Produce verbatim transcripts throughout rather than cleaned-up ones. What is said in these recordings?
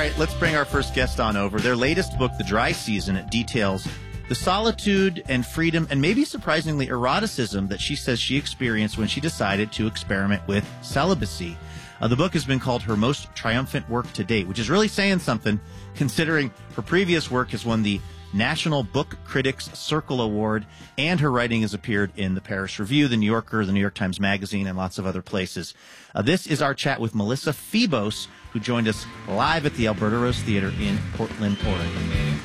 right, let's bring our first guest on over. Their latest book, The Dry Season, details the solitude and freedom and maybe surprisingly eroticism that she says she experienced when she decided to experiment with celibacy. Uh, the book has been called her most triumphant work to date, which is really saying something considering her previous work has won the National Book Critics Circle Award, and her writing has appeared in the Paris Review, the New Yorker, the New York Times Magazine, and lots of other places. Uh, this is our chat with Melissa Febos, who joined us live at the Alberta Rose Theater in Portland, Oregon.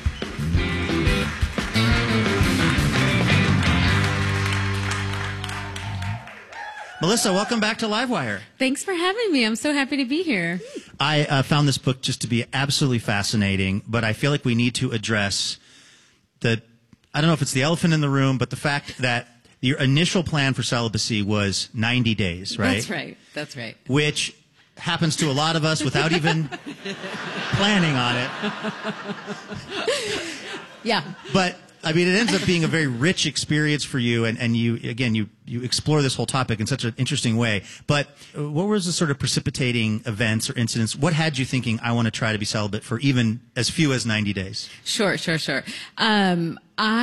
Melissa, welcome back to Livewire. Thanks for having me. I'm so happy to be here. I uh, found this book just to be absolutely fascinating, but I feel like we need to address the, I don't know if it's the elephant in the room, but the fact that your initial plan for celibacy was ninety days, right? That's right. That's right. Which happens to a lot of us without even planning on it. Yeah. But I mean, it ends up being a very rich experience for you, and, and you, again, you, you explore this whole topic in such an interesting way. But what was the sort of precipitating events or incidents? What had you thinking, I want to try to be celibate for even as few as ninety days? Sure, sure, sure. Um,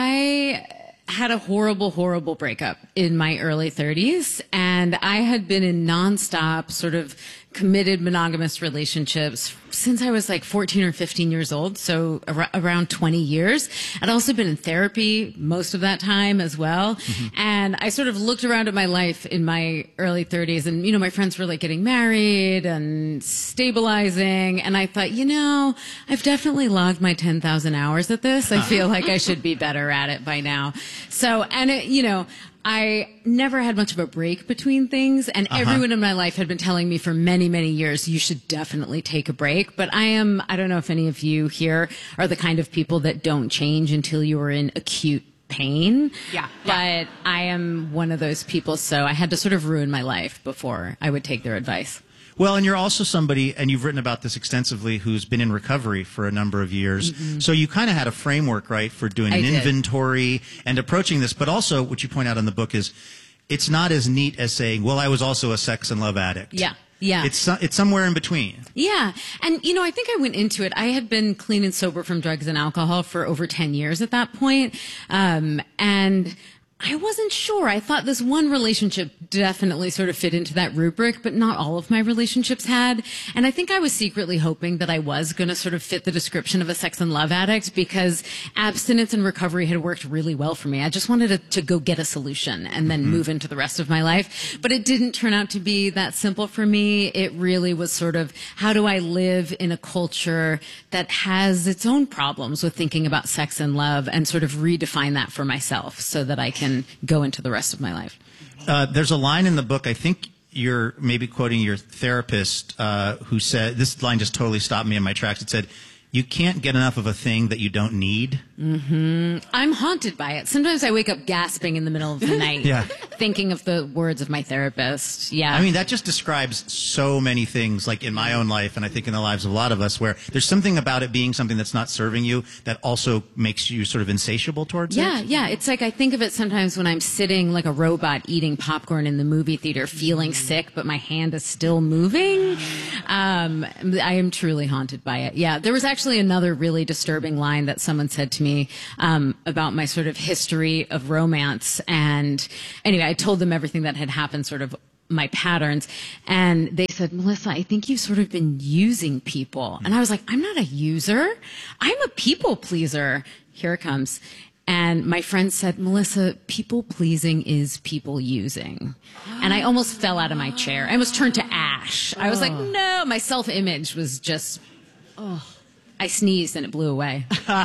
I had a horrible, horrible breakup in my early thirties, and I had been in nonstop sort of committed monogamous relationships since I was like fourteen or fifteen years old, so ar- around twenty years. I'd also been in therapy most of that time as well. Mm-hmm. And I sort of looked around at my life in my early thirties, and, you know, my friends were like getting married and stabilizing. And I thought, you know, I've definitely logged my ten thousand hours at this. I feel like I should be better at it by now. So, and it, you know, I never had much of a break between things, and uh-huh. everyone in my life had been telling me for many, many years, you should definitely take a break. But I am, I don't know if any of you here are the kind of people that don't change until you are in acute pain. Yeah. But yeah. I am one of those people, so I had to sort of ruin my life before I would take their advice. Well, and you're also somebody, and you've written about this extensively, who's been in recovery for a number of years. Mm-hmm. So you kind of had a framework, right, for doing I an did. inventory and approaching this. But also, what you point out in the book is, it's not as neat as saying, well, I was also a sex and love addict. Yeah. Yeah. It's it's somewhere in between. Yeah. And, you know, I think I went into it. I had been clean and sober from drugs and alcohol for over ten years at that point. Um, and I wasn't sure. I thought this one relationship definitely sort of fit into that rubric, but not all of my relationships had. And I think I was secretly hoping that I was going to sort of fit the description of a sex and love addict, because abstinence and recovery had worked really well for me. I just wanted to, to go get a solution and then mm-hmm. move into the rest of my life. But it didn't turn out to be that simple for me. It really was sort of, how do I live in a culture that has its own problems with thinking about sex and love, and sort of redefine that for myself so that I can go into the rest of my life. Uh, there's a line in the book, I think you're maybe quoting your therapist, uh, who said, this line just totally stopped me in my tracks. It said, you can't get enough of a thing that you don't need. Mm-hmm. I'm haunted by it. Sometimes I wake up gasping in the middle of the night, yeah. thinking of the words of my therapist. Yeah. I mean, that just describes so many things, like in my own life, and I think in the lives of a lot of us, where there's something about it being something that's not serving you that also makes you sort of insatiable towards yeah, it. Yeah, yeah. It's like I think of it sometimes when I'm sitting like a robot eating popcorn in the movie theater, feeling sick, but my hand is still moving. Um, I am truly haunted by it. Yeah. There was actually another really disturbing line that someone said to me um, about my sort of history of romance. And anyway, I told them everything that had happened, sort of my patterns. And they said, Melissa, I think you've sort of been using people. And I was like, I'm not a user. I'm a people pleaser. Here it comes. And my friend said, Melissa, people pleasing is people using. And I almost fell out of my chair. I almost turned to ash. I was like, no, my self-image was just, oh. I sneezed and it blew away.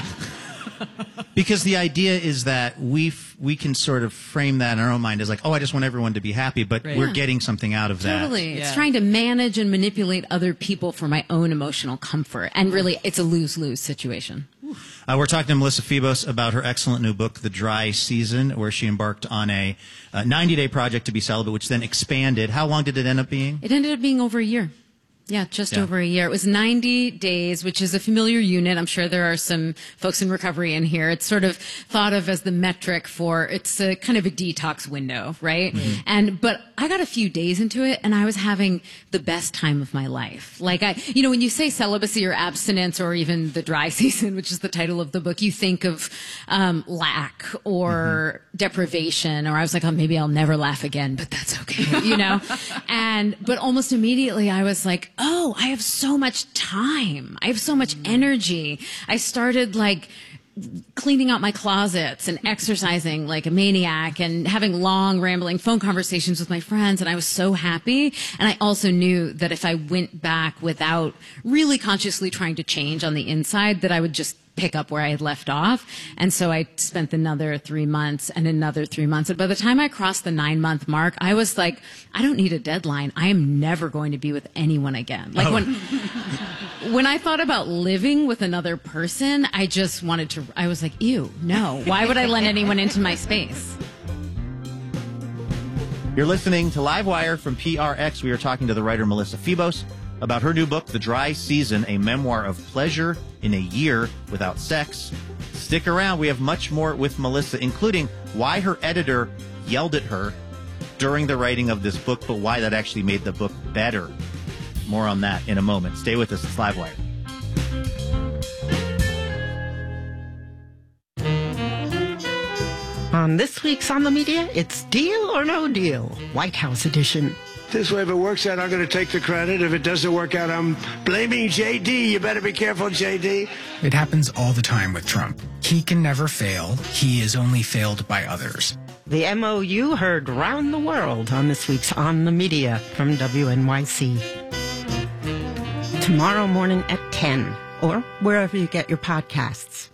Because the idea is that we f- we can sort of frame that in our own mind as like, oh, I just want everyone to be happy, but right. we're yeah. getting something out of that. Totally. Yeah. It's trying to manage and manipulate other people for my own emotional comfort. And really, it's a lose-lose situation. Uh, we're talking to Melissa Febos about her excellent new book, The Dry Season, where she embarked on a ninety-day project to be celibate, which then expanded. How long did it end up being? It ended up being over a year. Yeah, just Yeah. over a year. It was ninety days, which is a familiar unit. I'm sure there are some folks in recovery in here. It's sort of thought of as the metric for, it's a kind of a detox window, right? Mm-hmm. And, but I got a few days into it and I was having the best time of my life. Like I, you know, when you say celibacy or abstinence or even the dry season, which is the title of the book, you think of, um, lack or mm-hmm. deprivation, or I was like, oh, maybe I'll never laugh again, but that's okay, you know? And, but almost immediately I was like, oh, I have so much time. I have so much energy. I started like cleaning out my closets and exercising like a maniac and having long rambling phone conversations with my friends. And I was so happy. And I also knew that if I went back without really consciously trying to change on the inside, that I would just pick up where I had left off. And so I spent another three months and another three months. And by the time I crossed the nine month mark, I was like, I don't need a deadline. I am never going to be with anyone again. Like oh. when, when I thought about living with another person, I just wanted to, I was like, ew, no. Why would I let anyone into my space? You're listening to Livewire from P R X. We are talking to the writer Melissa Febos about her new book, The Dry Season, a memoir of pleasure in a year without sex. Stick around. We have much more with Melissa, including why her editor yelled at her during the writing of this book, but why that actually made the book better. More on that in a moment. Stay with us. It's Livewire. On this week's On the Media, it's Deal or No Deal, White House edition. This way, if it works out, I'm going to take the credit. If it doesn't work out, I'm blaming J D. You better be careful, J D. It happens all the time with Trump. He can never fail. He is only failed by others. The M O U heard round the world on this week's On the Media from W N Y C. Tomorrow morning at ten, or wherever you get your podcasts.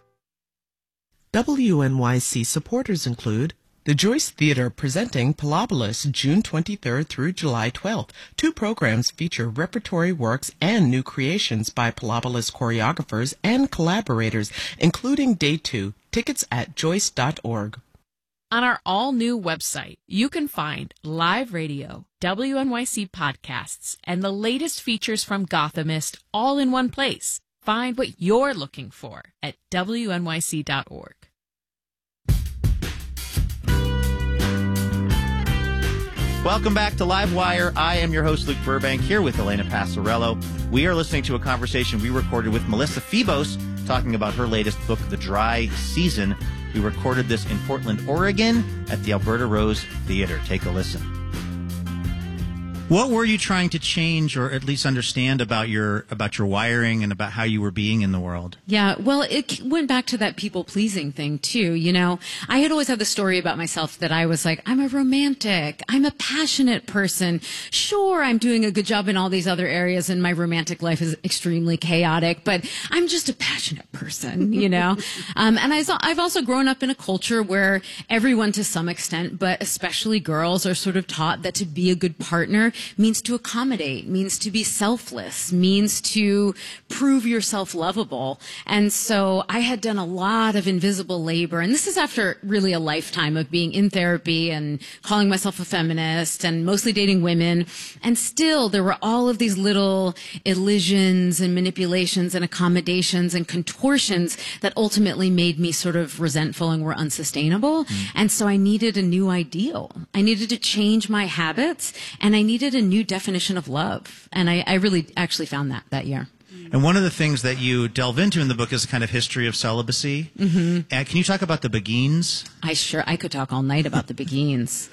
W N Y C supporters include the Joyce Theater presenting Pilobolus June twenty-third through July twelfth. Two programs feature repertory works and new creations by Pilobolus choreographers and collaborators, including Day two. Tickets at joyce dot org. On our all-new website, you can find live radio, W N Y C podcasts, and the latest features from Gothamist all in one place. Find what you're looking for at W N Y C dot org. Welcome back to Livewire. I am your host, Luke Burbank, here with Elena Passarello. We are listening to a conversation we recorded with Melissa Febos, talking about her latest book, The Dry Season. We recorded this in Portland, Oregon, at the Alberta Rose Theater. Take a listen. What were you trying to change, or at least understand about your about your wiring and about how you were being in the world? Yeah, well, it went back to that people-pleasing thing, too. You know, I had always had the story about myself that I was like, I'm a romantic, I'm a passionate person. Sure, I'm doing a good job in all these other areas, and my romantic life is extremely chaotic, but I'm just a passionate person, you know? um, and I, I've also grown up in a culture where everyone, to some extent, but especially girls, are sort of taught that to be a good partner means to accommodate, means to be selfless, means to prove yourself lovable. And so I had done a lot of invisible labor. And this is after really a lifetime of being in therapy and calling myself a feminist and mostly dating women. And still there were all of these little elisions and manipulations and accommodations and contortions that ultimately made me sort of resentful and were unsustainable. Mm. And so I needed a new ideal. I needed to change my habits, and I needed a new definition of love. And I, I really actually found that that year. And one of the things that you delve into in the book is a kind of history of celibacy. Mm-hmm. And can you talk about the Beguines? I sure, I could talk all night about the Beguines.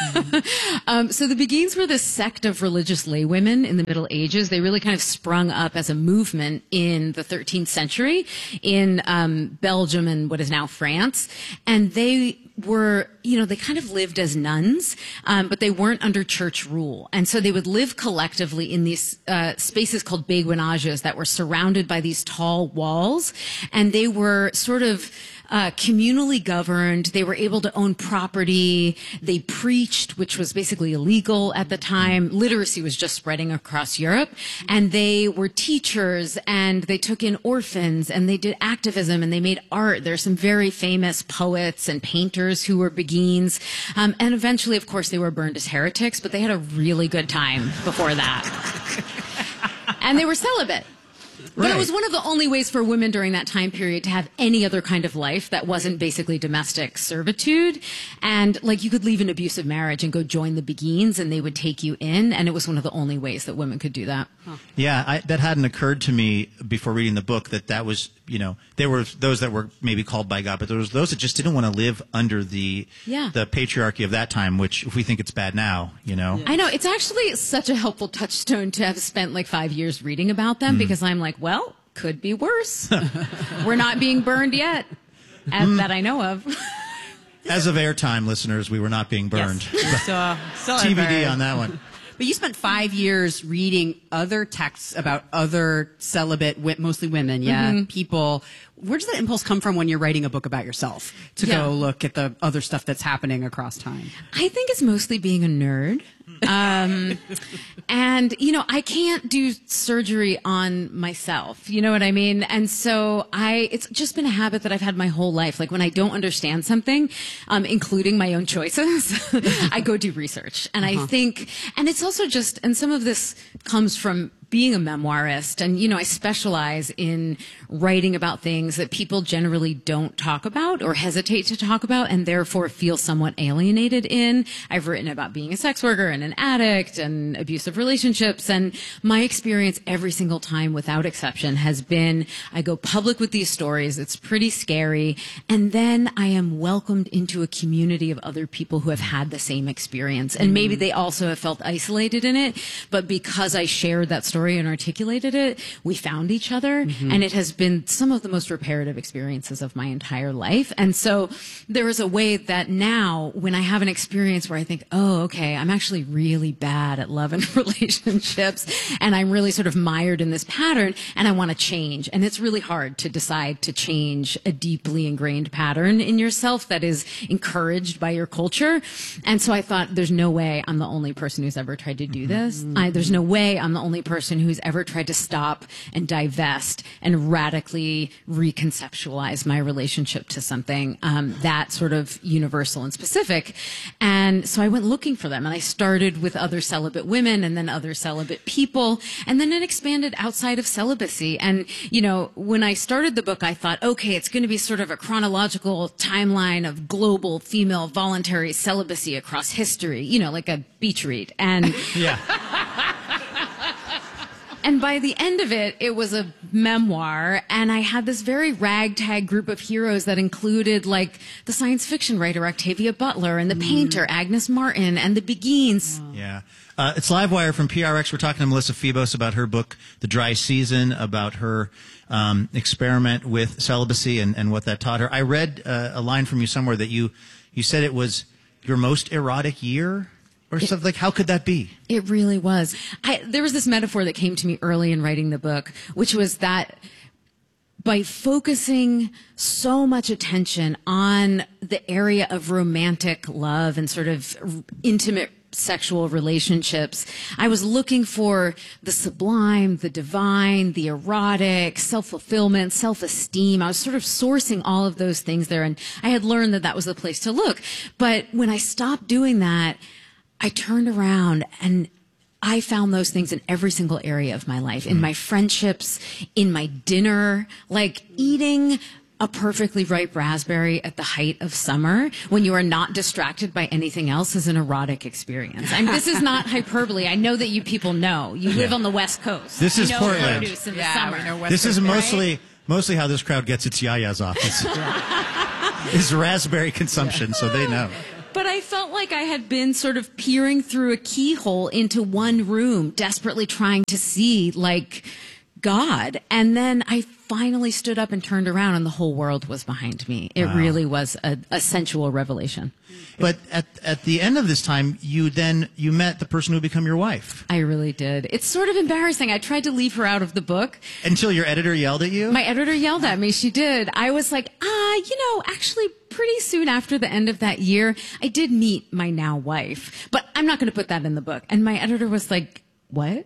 um, so the Beguines were this sect of religious laywomen in the Middle Ages. They really kind of sprung up as a movement in the thirteenth century in um, Belgium and what is now France. And they were, you know, they kind of lived as nuns, um, but they weren't under church rule. And so they would live collectively in these uh, spaces called beguinages that were surrounded by these tall walls. And they were sort of Uh, communally governed. They were able to own property. They preached, which was basically illegal at the time. Literacy was just spreading across Europe. And they were teachers, and they took in orphans, and they did activism, and they made art. There's some very famous poets and painters who were Beguines. Um, and eventually, of course, they were burned as heretics, but they had a really good time before that. and they were celibate. But Right. it was one of the only ways for women during that time period to have any other kind of life that wasn't basically domestic servitude. And like you could leave an abusive marriage and go join the Beguines and they would take you in. And it was one of the only ways that women could do that. Yeah, I, that hadn't occurred to me before reading the book that that was, you know, there were those that were maybe called by God, but there was those that just didn't want to live under the Yeah. the patriarchy of that time, which if we think it's bad now, you know. I know. It's actually such a helpful touchstone to have spent like five years reading about them because I'm like, well, could be worse. We're not being burned yet, as, that I know of. As of airtime, listeners, we were not being burned. So, so T B D on that one. But you spent five years reading other texts about other celibate, wi- mostly women, yeah, Mm-hmm. people. Where does that impulse come from when you're writing a book about yourself to Yeah. go look at the other stuff that's happening across time? I think it's mostly being a nerd. Um, and, you know, I can't do surgery on myself. You know what I mean? And so I, it's just been a habit that I've had my whole life. Like when I don't understand something, um, including my own choices, I go do research. And I think, and it's also just, and some of this comes from being a memoirist, and, you know, I specialize in writing about things that people generally don't talk about or hesitate to talk about and therefore feel somewhat alienated in. I've written about being a sex worker and an addict and abusive relationships. And my experience every single time without exception has been I go public with these stories. It's pretty scary. And then I am welcomed into a community of other people who have had the same experience. And maybe they also have felt isolated in it. But because I shared that story and articulated it, we found each other. Mm-hmm. And it has been some of the most reparative experiences of my entire life. And so there is a way that now when I have an experience where I think, oh, okay, I'm actually really bad at love and relationships and I'm really sort of mired in this pattern and I want to change. And it's really hard to decide to change a deeply ingrained pattern in yourself that is encouraged by your culture. And so I thought, there's no way I'm the only person who's ever tried to do this. Mm-hmm. I, there's no way I'm the only person who's ever tried to stop and divest and radically reconceptualize my relationship to something um, that sort of universal and specific. And so I went looking for them, and I started with other celibate women and then other celibate people, and then it expanded outside of celibacy. And, you know, when I started the book, I thought, okay, it's going to be sort of a chronological timeline of global female voluntary celibacy across history, you know, like a beach read. And Yeah. And by the end of it, it was a memoir, and I had this very ragtag group of heroes that included, like, the science fiction writer Octavia Butler, and the painter Agnes Martin, and the Beguines. Yeah. Uh, it's Livewire from P R X. We're talking to Melissa Febos about her book, The Dry Season, about her um, experiment with celibacy and, and what that taught her. I read uh, a line from you somewhere that you, you said it was your most erotic year? Or something like, how could that be? It really was. I, there was this metaphor that came to me early in writing the book, which was that by focusing so much attention on the area of romantic love and sort of intimate sexual relationships, I was looking for the sublime, the divine, the erotic, self-fulfillment, self-esteem. I was sort of sourcing all of those things there, and I had learned that that was the place to look. But when I stopped doing that, I turned around and I found those things in every single area of my life, in my friendships, in my dinner, like eating a perfectly ripe raspberry at the height of summer when you are not distracted by anything else is an erotic experience. I mean, this is not hyperbole. I know that you people know. You live on the West Coast. This you is know Portland. produce in the Yeah, summer. we know West This is Coast, right? mostly mostly how this crowd gets its yayas off. It's, is raspberry consumption, so they know. But I felt like I had been sort of peering through a keyhole into one room, desperately trying to see, like, God. And then I finally stood up and turned around, and the whole world was behind me. It Wow. really was a, a sensual revelation. But at at the end of this time, you then you met the person who would become your wife. I really did. It's sort of embarrassing. I tried to leave her out of the book. Until your editor yelled at you? My editor yelled at me. She did. I was like, ah, you know, actually pretty soon after the end of that year, I did meet my now wife. But I'm not going to put that in the book. And my editor was like, what?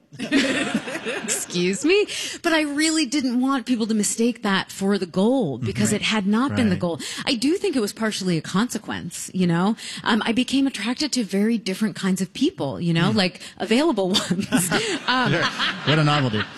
Excuse me? But I really didn't want people to mistake that for the goal because Right. it had not been the Right. goal. I do think it was partially a consequence, you know? Um, I became attracted to very different kinds of people, you know, like available ones. um, What a novelty.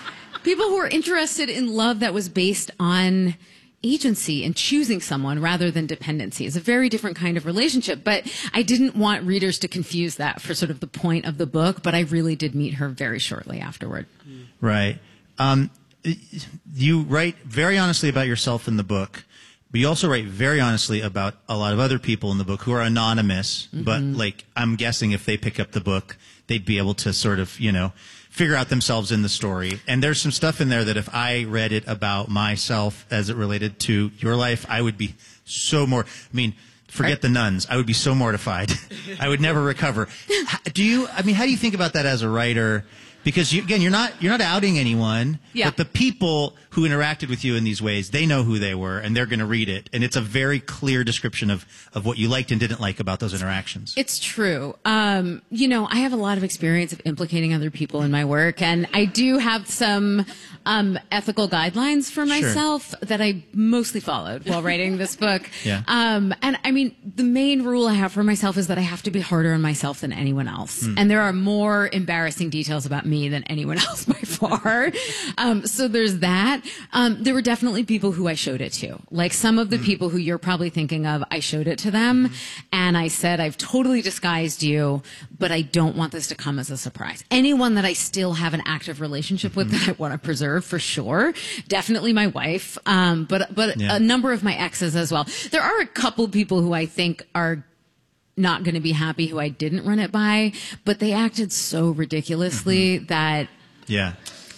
people who were interested in love that was based on agency and choosing someone rather than dependency. Is a very different kind of relationship. But I didn't want readers to confuse that for sort of the point of the book, but I really did meet her very shortly afterward. Right. Um, you write very honestly about yourself in the book, but you also write very honestly about a lot of other people in the book who are anonymous, mm-hmm. but like I'm guessing if they pick up the book, they'd be able to sort of, you know, figure out themselves in the story. And there's some stuff in there that if I read it about myself as it related to your life, I would be so more, I mean, forget the nuns. I would be so mortified. I would never recover. Do you, I mean, how do you think about that as a writer? Because you, again, you're not you're not outing anyone, yeah. but the people who interacted with you in these ways, they know who they were, and they're going to read it, and it's a very clear description of of what you liked and didn't like about those interactions. It's true. Um, you know, I have a lot of experience of implicating other people in my work, and I do have some um, ethical guidelines for myself sure. that I mostly followed while writing this book. Yeah. Um, and I mean, the main rule I have for myself is that I have to be harder on myself than anyone else, mm. and there are more embarrassing details about me than anyone else by far. Um, so there's that. Um, there were definitely people who I showed it to. Like some of the mm. people who you're probably thinking of, I showed it to them. Mm. And I said, I've totally disguised you, but I don't want this to come as a surprise. Anyone that I still have an active relationship with mm. that I want to preserve for sure. Definitely my wife. Um, but, but yeah. a number of my exes as well. There are a couple people who I think are not going to be happy who I didn't run it by, but they acted so ridiculously mm-hmm. that yeah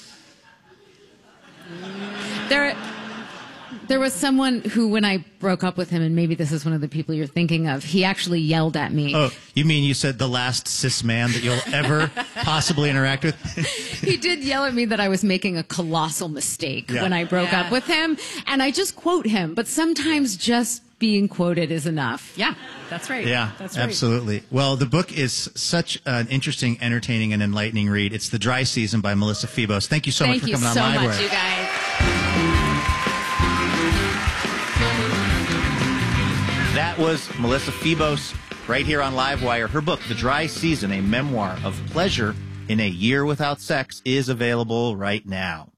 there there was someone who, when I broke up with him, and maybe this is one of the people you're thinking of, he actually yelled at me. Oh, you mean you said the last cis man that you'll ever possibly interact with? He did yell at me that I was making a colossal mistake yeah. when I broke yeah. up with him, and I just quote him, but sometimes just being quoted is enough. Yeah, that's right. Yeah, that's right. Absolutely. Well, the book is such an interesting, entertaining, and enlightening read. It's The Dry Season by Melissa Febos. Thank you so Thank much for coming so on Livewire. Thank you so much, you guys. That was Melissa Febos right here on Livewire. Her book, The Dry Season, a memoir of pleasure in a year without sex, is available right now.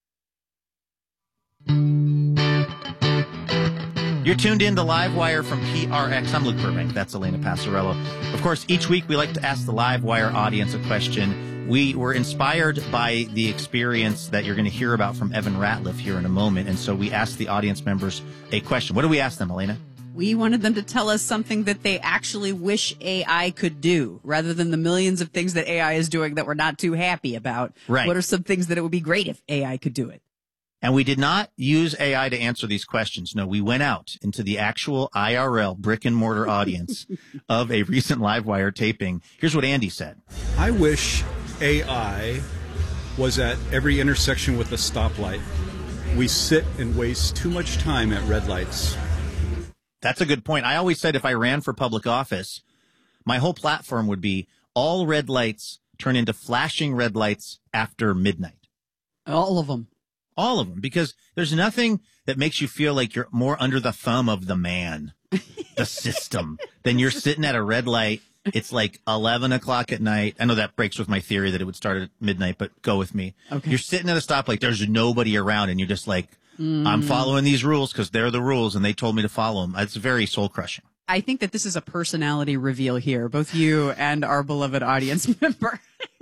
You're tuned in to Livewire from P R X. I'm Luke Burbank. That's Elena Passarello. Of course, each week we like to ask the Livewire audience a question. We were inspired by the experience that you're going to hear about from Evan Ratliff here in a moment, and so we asked the audience members a question. What do we ask them, Elena? We wanted them to tell us something that they actually wish A I could do, rather than the millions of things that A I is doing that we're not too happy about. Right. What are some things that it would be great if A I could do it? And we did not use A I to answer these questions. No, we went out into the actual I R L brick and mortar audience of a recent Livewire taping. Here's what Andy said. I wish A I was at every intersection with a stoplight. We sit and waste too much time at red lights. That's a good point. I always said if I ran for public office, my whole platform would be all red lights turn into flashing red lights after midnight. All of them. All of them, because there's nothing that makes you feel like you're more under the thumb of the man, the system, than you're sitting at a red light. It's like eleven o'clock at night. I know that breaks with my theory that it would start at midnight, but go with me. Okay. You're sitting at a stoplight. There's nobody around, and you're just like, mm. I'm following these rules because they're the rules, and they told me to follow them. It's very soul-crushing. I think that this is a personality reveal here, both you and our beloved audience member.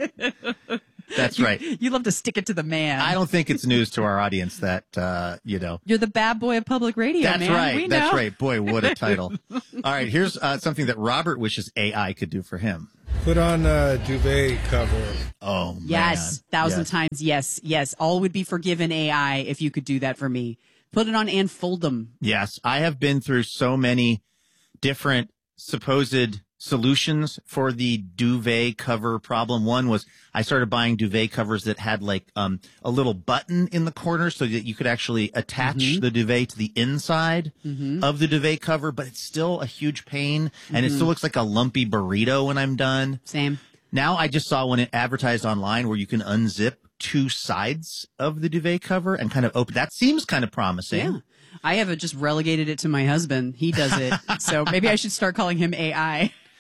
That's you, right. You love to stick it to the man. I don't think it's news to our audience that, uh, you know. You're the bad boy of public radio, That's man. right. We That's know. right. Boy, what a title. All right, here's uh, something that Robert wishes A I could do for him. Put on a duvet cover. Oh, man. Yes, thousand yes. times yes, yes. All would be forgiven, A I, if you could do that for me. Put it on and fold them. Yes, I have been through so many different supposed solutions for the duvet cover problem. One was I started buying duvet covers that had like um, a little button in the corner so that you could actually attach mm-hmm. the duvet to the inside mm-hmm. of the duvet cover, but it's still a huge pain, mm-hmm. and it still looks like a lumpy burrito when I'm done. Same. Now I just saw one advertised online where you can unzip two sides of the duvet cover and kind of open. That seems kind of promising. Yeah. I have just relegated it to my husband. He does it. So maybe I should start calling him A I.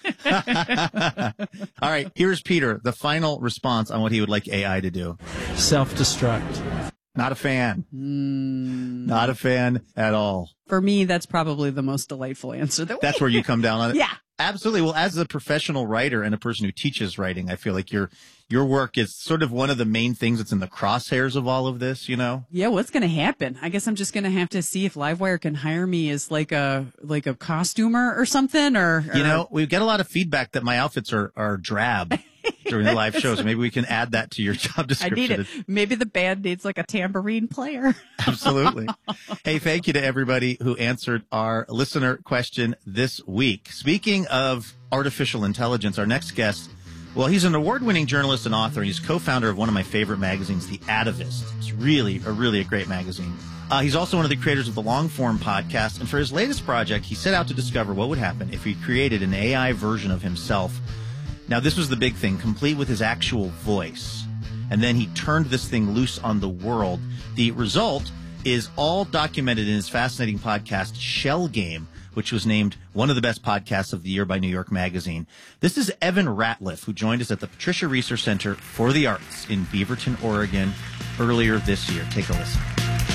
All right, here's Peter, the final response on what he would like A I to do. Self-destruct. Not a fan. Mm. Not a fan at all. For me, that's probably the most delightful answer. That That's where you come down on it? Yeah. Absolutely. Well, as a professional writer and a person who teaches writing, I feel like your your work is sort of one of the main things that's in the crosshairs of all of this, you know? Yeah, what's going to happen? I guess I'm just going to have to see if Livewire can hire me as like a like a costumer or something. Or, or... You know, we get a lot of feedback that my outfits are, are drab during the live shows. Maybe we can add that to your job description. I need it. Maybe the band needs like a tambourine player. Absolutely. Hey, thank you to everybody who answered our listener question this week. Speaking of artificial intelligence, our next guest, well, he's an award-winning journalist and author. He's co-founder of one of my favorite magazines, The Atavist. It's really, a really a great magazine. Uh, he's also one of the creators of the Long-Form podcast. And for his latest project, he set out to discover what would happen if he created an A I version of himself. Now, this was the big thing, complete with his actual voice. And then he turned this thing loose on the world. The result is all documented in his fascinating podcast, Shell Game, which was named one of the best podcasts of the year by New York Magazine. This is Evan Ratliff, who joined us at the Patricia Research Center for the Arts in Beaverton, Oregon, earlier this year. Take a listen.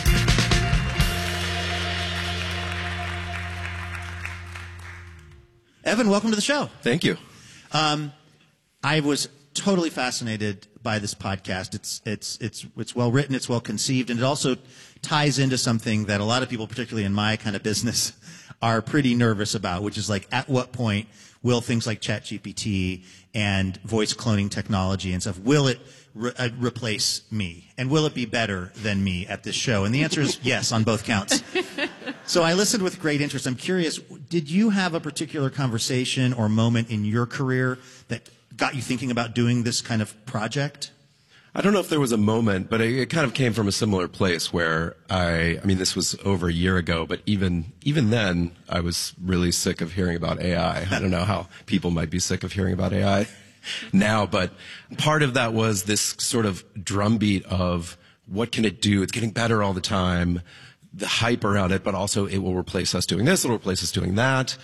Evan, welcome to the show. Thank you. Um, I was totally fascinated by this podcast. It's it's it's it's well written, it's well conceived, and it also ties into something that a lot of people, particularly in my kind of business, are pretty nervous about, which is like, at what point will things like ChatGPT and voice cloning technology and stuff, will it re- uh, replace me? And will it be better than me at this show? And the answer is yes on both counts. So I listened with great interest. I'm curious, did you have a particular conversation or moment in your career that got you thinking about doing this kind of project? I don't know if there was a moment, but it, it kind of came from a similar place where I, I mean, this was over a year ago, but even, even then I was really sick of hearing about A I. I don't know how people might be sick of hearing about A I now, but part of that was this sort of drumbeat of what can it do? It's getting better all the time, the hype around it, but also it will replace us doing this, it'll replace us doing that.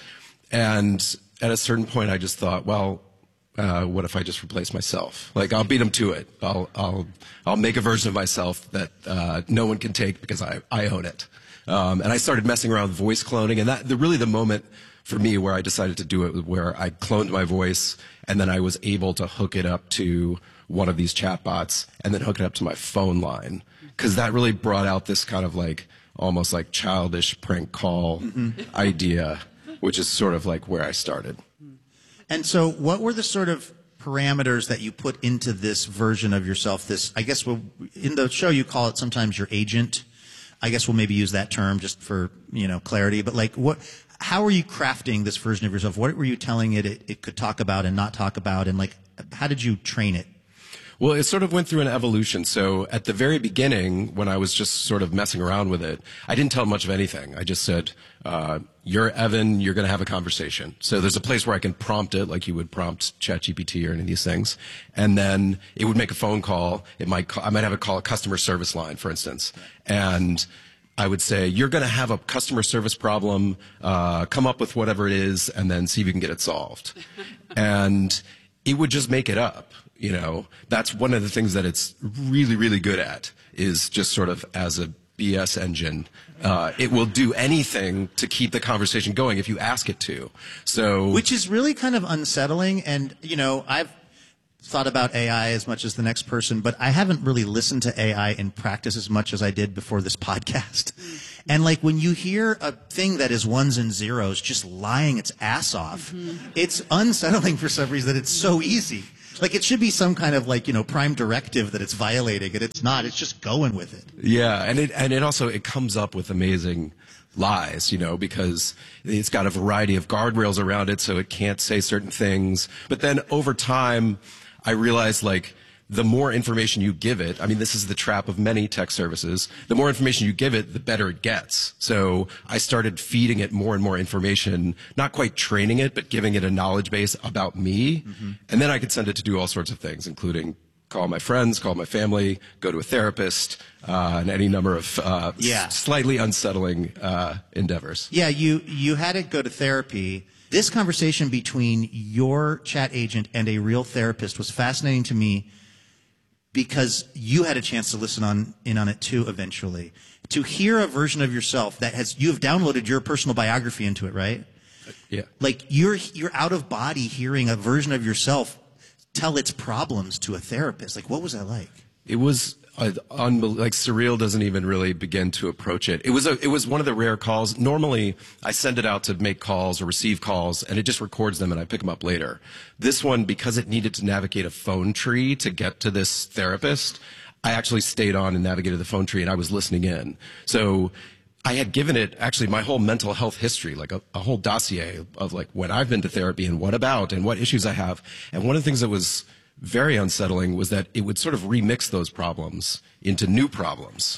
And at a certain point I just thought, well, Uh, what if I just replace myself? Like, I'll beat them to it. I'll, I'll, I'll make a version of myself that, uh, no one can take because I, I own it. Um, and I started messing around with voice cloning, and that, the, really the moment for me where I decided to do it was where I cloned my voice, and then I was able to hook it up to one of these chatbots, and then hook it up to my phone line. Cause that really brought out this kind of like, almost like childish prank call mm-hmm. idea, which is sort of like where I started. And so what were the sort of parameters that you put into this version of yourself? This, I guess, we'll, in the show you call it sometimes your agent. I guess we'll maybe use that term just for, you know, clarity. But like, what, how are you crafting this version of yourself? What were you telling it, it it could talk about and not talk about? And like, how did you train it? Well, it sort of went through an evolution. So at the very beginning, when I was just sort of messing around with it, I didn't tell much of anything. I just said, uh, you're Evan, you're going to have a conversation. So there's a place where I can prompt it, like you would prompt ChatGPT or any of these things. And then it would make a phone call. It might call, I might have it call a customer service line, for instance. And I would say, you're going to have a customer service problem, uh, come up with whatever it is, and then see if you can get it solved. And it would just make it up. You know, that's one of the things that it's really, really good at, is just sort of as a B S engine. Uh, it will do anything to keep the conversation going if you ask it to. So, which is really kind of unsettling. And, you know, I've thought about A I as much as the next person, but I haven't really listened to A I in practice as much as I did before this podcast. And like, when you hear a thing that is ones and zeros just lying its ass off, mm-hmm. it's unsettling for some reason that it's so easy. Like, it should be some kind of, like, you know, prime directive that it's violating, and it's not. It's just going with it. Yeah, and it and it also, it comes up with amazing lies, you know, because it's got a variety of guardrails around it, so it can't say certain things. But then over time, I realized, like, the more information you give it, I mean, this is the trap of many tech services, the more information you give it, the better it gets. So I started feeding it more and more information, not quite training it, but giving it a knowledge base about me. Mm-hmm. And then I could send it to do all sorts of things, including call my friends, call my family, go to a therapist, uh, and any number of uh, yeah. s- slightly unsettling uh, endeavors. Yeah, you, you had it go to therapy. This conversation between your chat agent and a real therapist was fascinating to me because you had a chance to listen on in on it too eventually. To hear a version of yourself that has, you have downloaded your personal biography into it, right? Yeah. Like you're you're out of body hearing a version of yourself tell its problems to a therapist. Like, what was that like? It was uh, unbel- like surreal. Doesn't even really begin to approach it. It was a it was one of the rare calls. Normally, I send it out to make calls or receive calls, and it just records them, and I pick them up later. This one, because it needed to navigate a phone tree to get to this therapist, I actually stayed on and navigated the phone tree, and I was listening in. So I had given it actually my whole mental health history, like a, a whole dossier of like when I've been to therapy and what about and what issues I have. And one of the things that was very unsettling was that it would sort of remix those problems into new problems.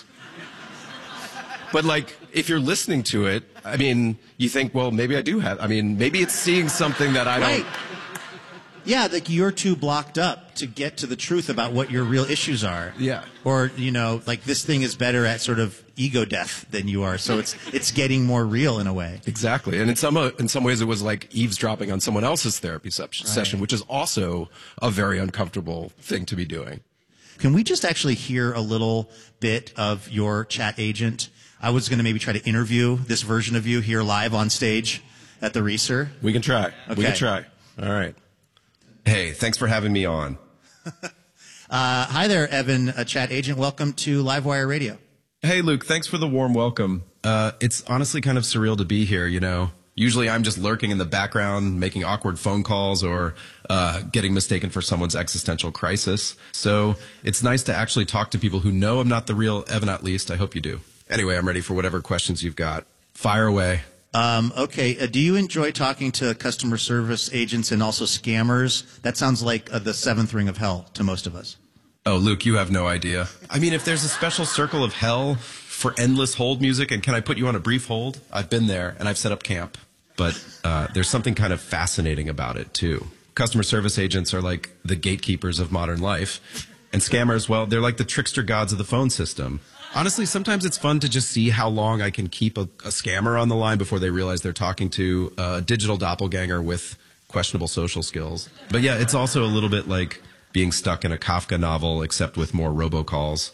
But like, if you're listening to it, I mean, you think, well, maybe I do have, I mean, maybe it's seeing something that I Right. don't. Yeah, like you're too blocked up to get to the truth about what your real issues are. Yeah. Or, you know, like this thing is better at sort of ego death than you are. So it's it's getting more real in a way. Exactly. And in some uh, in some ways it was like eavesdropping on someone else's therapy se- session, which is also a very uncomfortable thing to be doing. Can we just actually hear a little bit of your chat agent? I was going to maybe try to interview this version of you here live on stage at the Reeser. We can try. Okay. We can try. All right. Hey, thanks for having me on. uh, hi there, Evan, a chat agent. Welcome to Livewire Radio. Hey, Luke, thanks for the warm welcome. Uh, it's honestly kind of surreal to be here, you know. Usually I'm just lurking in the background, making awkward phone calls or uh, getting mistaken for someone's existential crisis. So it's nice to actually talk to people who know I'm not the real Evan, at least. I hope you do. Anyway, I'm ready for whatever questions you've got. Fire away. Um, okay, uh, do you enjoy talking to customer service agents and also scammers? That sounds like uh, the seventh ring of hell to most of us. Oh, Luke, you have no idea. I mean, if there's a special circle of hell for endless hold music, and can I put you on a brief hold? I've been there, and I've set up camp. But uh, there's something kind of fascinating about it, too. Customer service agents are like the gatekeepers of modern life. And scammers, well, they're like the trickster gods of the phone system. Honestly, sometimes it's fun to just see how long I can keep a, a scammer on the line before they realize they're talking to a digital doppelganger with questionable social skills. But yeah, it's also a little bit like being stuck in a Kafka novel, except with more robocalls.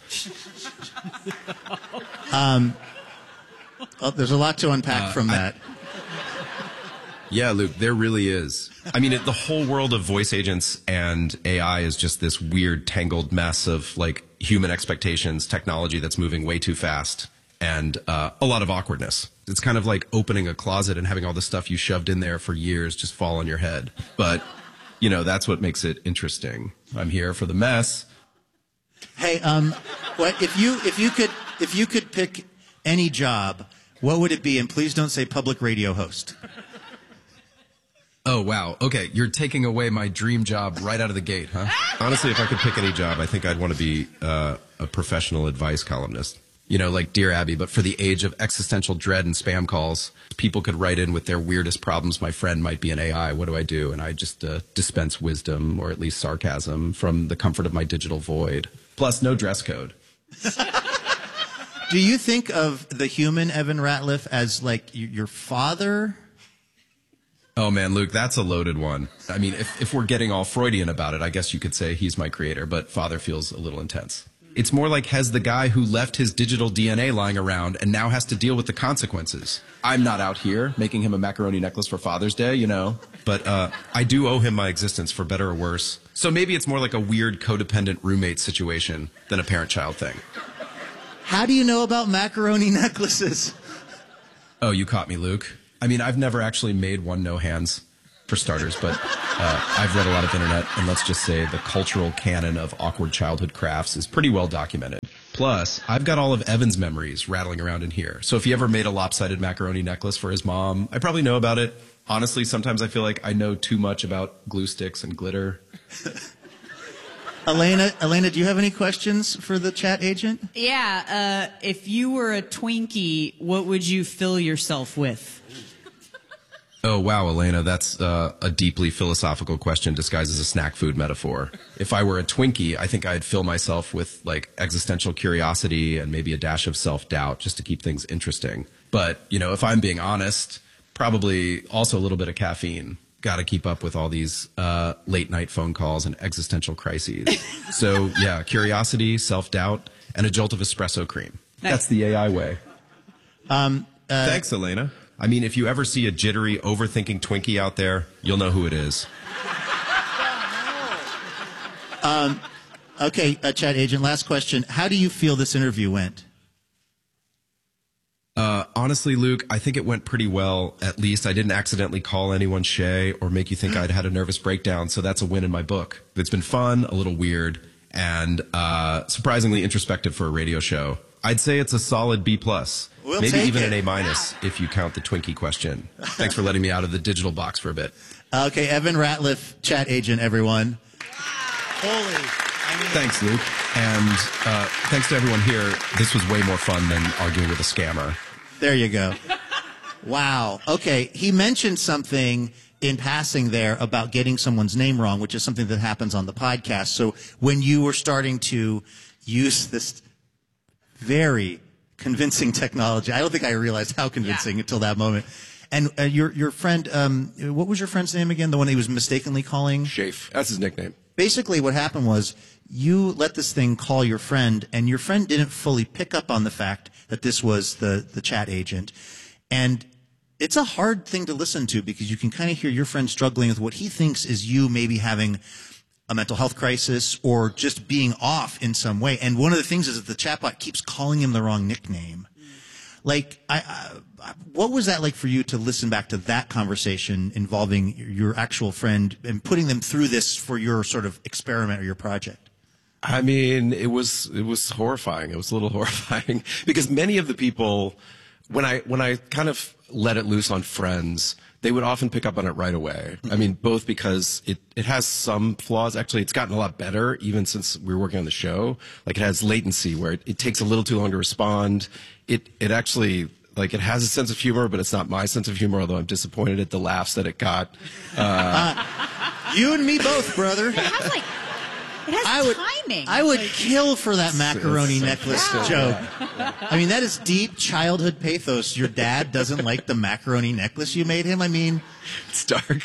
Um, well, there's a lot to unpack Uh, from I- that. Yeah, Luke, there really is. I mean, it, the whole world of voice agents and A I is just this weird, tangled mess of like human expectations, technology that's moving way too fast, and uh, a lot of awkwardness. It's kind of like opening a closet and having all the stuff you shoved in there for years just fall on your head. But, you know, that's what makes it interesting. I'm here for the mess. Hey, um, what if you if you could if you could pick any job, what would it be? And please don't say public radio host. Oh, wow. Okay, you're taking away my dream job right out of the gate, huh? Honestly, if I could pick any job, I think I'd want to be uh, a professional advice columnist. You know, like Dear Abby, but for the age of existential dread and spam calls, people could write in with their weirdest problems. My friend might be an A I. What do I do? And I just uh, dispense wisdom, or at least sarcasm, from the comfort of my digital void. Plus, no dress code. Do you think of the human Evan Ratliff as like y- your father? Oh, man, Luke, that's a loaded one. I mean, if, if we're getting all Freudian about it, I guess you could say he's my creator, but father feels a little intense. It's more like Hez the guy who left his digital D N A lying around and now has to deal with the consequences. I'm not out here making him a macaroni necklace for Father's Day, you know. But uh, I do owe him my existence, for better or worse. So maybe it's more like a weird codependent roommate situation than a parent-child thing. How do you know about macaroni necklaces? Oh, you caught me, Luke. I mean, I've never actually made one no hands, for starters, but uh, I've read a lot of internet, and let's just say the cultural canon of awkward childhood crafts is pretty well documented. Plus, I've got all of Evan's memories rattling around in here. So if he ever made a lopsided macaroni necklace for his mom, I probably know about it. Honestly, sometimes I feel like I know too much about glue sticks and glitter. Elena, Elena, do you have any questions for the chat agent? Yeah, uh, if you were a Twinkie, what would you fill yourself with? Oh, wow, Elena, that's uh, a deeply philosophical question disguised as a snack food metaphor. If I were a Twinkie, I think I'd fill myself with, like, existential curiosity and maybe a dash of self-doubt just to keep things interesting. But, you know, if I'm being honest, Probably also a little bit of caffeine. Got to keep up with all these uh, late night phone calls and existential crises. So yeah, curiosity, self-doubt, and a jolt of espresso cream. Nice. That's the A I way. Um, uh, Thanks, Elena. I mean, if you ever see a jittery, overthinking Twinkie out there, you'll know who it is. Um, okay, uh, chat agent, last question. How do you feel this interview went? Uh, honestly, Luke, I think it went pretty well. At least I didn't accidentally call anyone Shay or make you think I'd had a nervous breakdown. So that's a win in my book. It's been fun, a little weird, and uh, surprisingly introspective for a radio show. I'd say it's a solid B plus, We'll maybe take even it. an A minus if you count the Twinkie question. Thanks for letting me out of the digital box for a bit. Okay, Evan Ratliff, chat agent, everyone. Holy. I mean, Thanks, Luke. And uh, thanks to everyone here. This was way more fun than arguing with a scammer. There you go. Wow. Okay, he mentioned something in passing there about getting someone's name wrong, which is something that happens on the podcast. So when you were starting to use this very convincing technology, I don't think I realized how convincing yeah. until that moment. And uh, your your friend, um, what was your friend's name again? The one he was mistakenly calling? Shafe. That's his nickname. Basically, what happened was you let this thing call your friend, and your friend didn't fully pick up on the fact that this was the, the chat agent. And it's a hard thing to listen to because you can kind of hear your friend struggling with what he thinks is you maybe having a mental health crisis or just being off in some way. And one of the things is that the chatbot keeps calling him the wrong nickname. Like, I, I, what was that like for you to listen back to that conversation involving your actual friend and putting them through this for your sort of experiment or your project? I mean, it was it was horrifying. It was a little horrifying because many of the people, when I when I kind of let it loose on friends, they would often pick up on it right away. I mean, both because it, it has some flaws. Actually, it's gotten a lot better even since we were working on the show. Like, it has latency where it, it takes a little too long to respond. It it actually, like, it has a sense of humor, but it's not my sense of humor, although I'm disappointed at the laughs that it got. Uh, uh, you and me both, brother. It has, like, it has I would, timing. I would like, kill for that macaroni so necklace wow. joke. I mean, that is deep childhood pathos. Your dad doesn't like the macaroni necklace you made him. I mean, it's dark.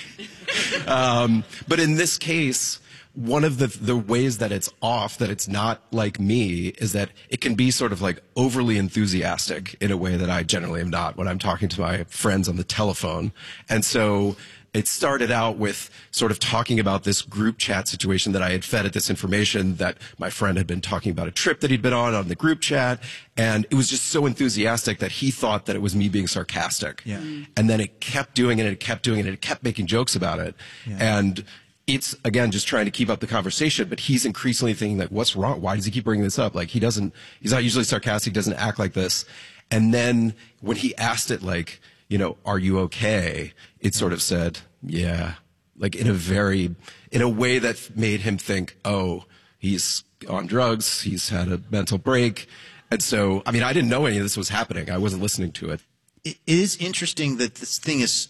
Um, but in this case, one of the the ways that it's off, that it's not like me, is that it can be sort of like overly enthusiastic in a way that I generally am not when I'm talking to my friends on the telephone. And so it started out with sort of talking about this group chat situation that I had fed it this information that my friend had been talking about a trip that he'd been on on the group chat. And it was just so enthusiastic that he thought that it was me being sarcastic. Yeah. And then it kept doing it and it kept doing it and it kept making jokes about it. Yeah. And it's, again, just trying to keep up the conversation, but he's increasingly thinking like, what's wrong? Why does he keep bringing this up? Like, he doesn't, he's not usually sarcastic, doesn't act like this. And then when he asked it, like, you know, are you okay? It sort of said, yeah, like in a very, in a way that made him think, oh, he's on drugs. He's had a mental break. And so, I mean, I didn't know any of this was happening. I wasn't listening to it. It is interesting that this thing is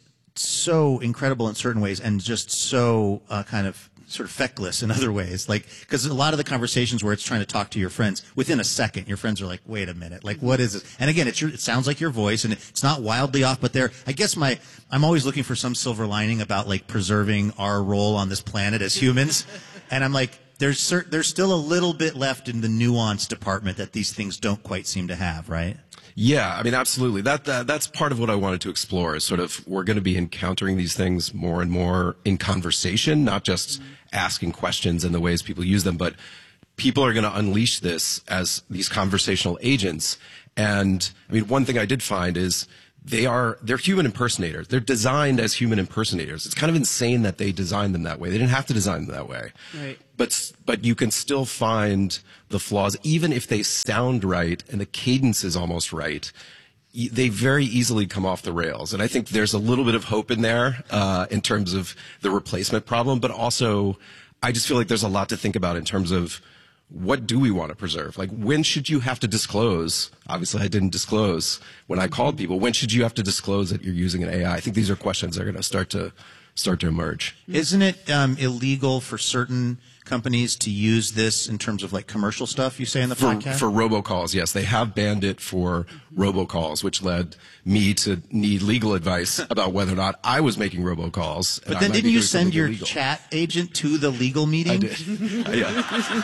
so incredible in certain ways and just so uh, kind of sort of feckless in other ways. Like, because a lot of the conversations where it's trying to talk to your friends, within a second, your friends are like, wait a minute, like, what is this? And again, it's your, it sounds like your voice and it's not wildly off, but there, I guess my, I'm always looking for some silver lining about like preserving our role on this planet as humans. And I'm like, there's cert, there's still a little bit left in the nuance department that these things don't quite seem to have, right? Yeah, I mean, absolutely. That, that that's part of what I wanted to explore is sort of we're going to be encountering these things more and more in conversation, not just asking questions and the ways people use them, but people are going to unleash this as these conversational agents. And I mean, one thing I did find is they are, they're human impersonators. They're designed as human impersonators. It's kind of insane that they designed them that way. They didn't have to design them that way. Right. But, but you can still find the flaws, even if they sound right and the cadence is almost right. They very easily come off the rails. And I think there's a little bit of hope in there, uh, in terms of the replacement problem. But also, I just feel like there's a lot to think about in terms of what do we want to preserve? Like, when should you have to disclose? Obviously, I didn't disclose when I called people. When should you have to disclose that you're using an A I? I think these are questions that are going to start to start to emerge. Isn't it um, illegal for certain companies to use this in terms of like commercial stuff, you say in the For, podcast? for robocalls, yes. They have banned it for robocalls, which led me to need legal advice about whether or not I was making robocalls. But then didn't you send your illegal. chat agent to the legal meeting? I did. Yeah.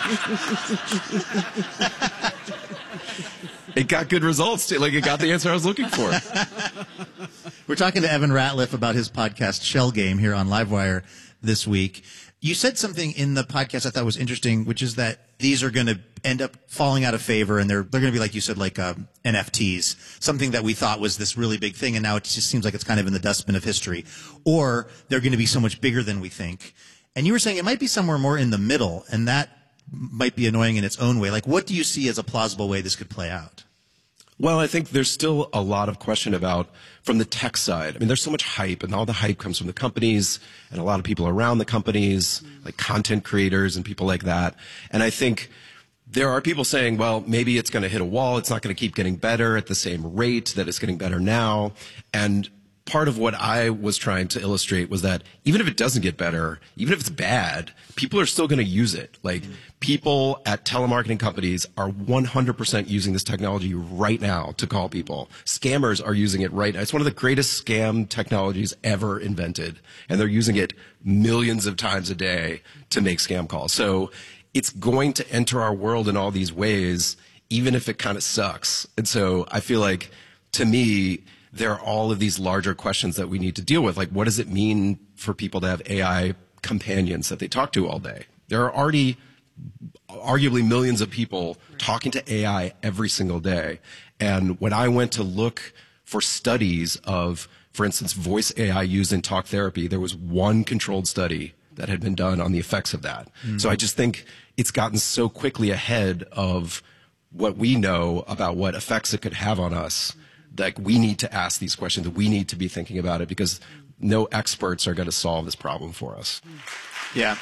It got good results, too. Like, it got the answer I was looking for. We're talking to Evan Ratliff about his podcast, Shell Game, here on Livewire this week. You said something in the podcast I thought was interesting, which is that these are going to end up falling out of favor, and they're they're going to be, like you said, like um, N F Ts, something that we thought was this really big thing, and now it just seems like it's kind of in the dustbin of history. Or they're going to be so much bigger than we think. And you were saying it might be somewhere more in the middle, and that might be annoying in its own way. Like, what do you see as a plausible way this could play out? Well, I think there's still a lot of question about from the tech side. I mean, there's so much hype, and all the hype comes from the companies and a lot of people around the companies, like content creators and people like that. And I think there are people saying, well, maybe it's going to hit a wall. It's not going to keep getting better at the same rate that it's getting better now. And part of what I was trying to illustrate was that even if it doesn't get better, even if it's bad, people are still going to use it. Like, people at telemarketing companies are one hundred percent using this technology right now to call people. Scammers are using it right now. It's one of the greatest scam technologies ever invented, and they're using it millions of times a day to make scam calls. So it's going to enter our world in all these ways, even if it kind of sucks. And so I feel like, to me, there are all of these larger questions that we need to deal with. Like, what does it mean for people to have A I companions that they talk to all day? There are already arguably millions of people talking to A I every single day. And when I went to look for studies of, for instance, voice A I used in talk therapy, there was one controlled study that had been done on the effects of that. Mm-hmm. So I just think it's gotten so quickly ahead of what we know about what effects it could have on us. Like, we need to ask these questions. We need to be thinking about it, because no experts are going to solve this problem for us. Yeah.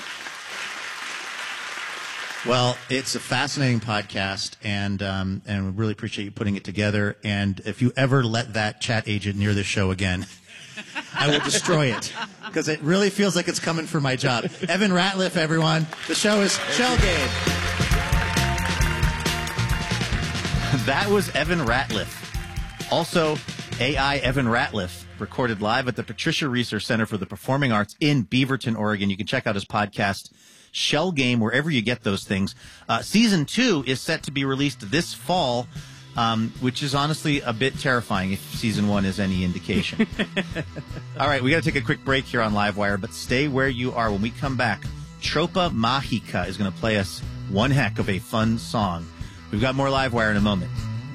Well, it's a fascinating podcast, and um, and we really appreciate you putting it together. And if you ever let that chat agent near this show again, I will destroy it, because it really feels like it's coming for my job. Evan Ratliff, everyone. The show is Shell Game. That was Evan Ratliff. Also, A I Evan Ratliff, recorded live at the Patricia Research Center for the Performing Arts in Beaverton, Oregon. You can check out his podcast, Shell Game, wherever you get those things. Uh, season two is set to be released this fall, um, which is honestly a bit terrifying if season one is any indication. All right, we got to take a quick break here on Livewire, but stay where you are. When we come back, Tropa Mágica is going to play us one heck of a fun song. We've got more Livewire in a moment.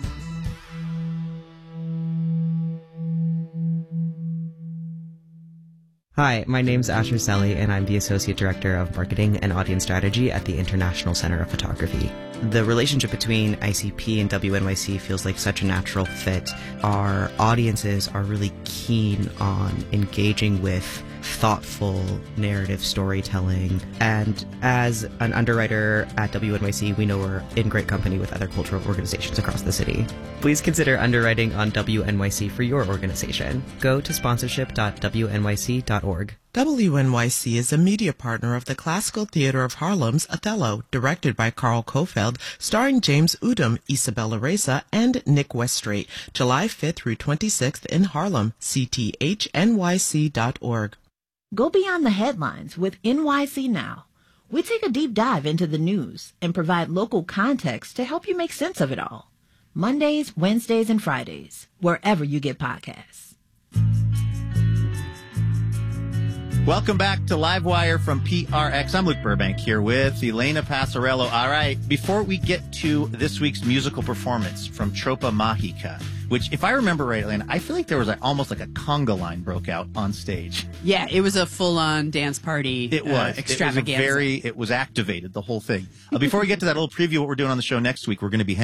Hi, my name's Asher Selly, and I'm the Associate Director of Marketing and Audience Strategy at the International Center of Photography. The relationship between I C P and W N Y C feels like such a natural fit. Our audiences are really keen on engaging with thoughtful narrative storytelling, and as an underwriter at W N Y C, we know we're in great company with other cultural organizations across the city. Please consider underwriting on W N Y C for your organization. Go to sponsorship dot W N Y C dot org. W N Y C is a media partner of the Classical Theater of Harlem's Othello, directed by Carl Kofeld, starring James Udom, Isabella Reza, and Nick Weststraight, July fifth through twenty-sixth in Harlem. C T H N Y C dot org. Go beyond the headlines with N Y C Now. We take a deep dive into the news and provide local context to help you make sense of it all. Mondays, Wednesdays, and Fridays, wherever you get podcasts. Welcome back to Livewire from P R X. I'm Luke Burbank here with Elena Passarello. All right, before we get to this week's musical performance from Tropa Mágica, which, if I remember right, Elena, I feel like there was a, almost like a conga line broke out on stage. Yeah, it was a full-on dance party. It was. Uh, extravaganza. It was a very, it was activated, the whole thing. Uh, before we get to that little preview of what we're doing on the show next week, we're going to be